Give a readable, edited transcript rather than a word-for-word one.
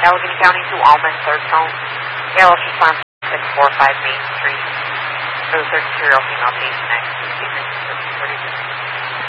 Allegheny County to Almond, third cone. ALS Farm 645 Main Street. For the 33-year-old female patient at 2 Stevens,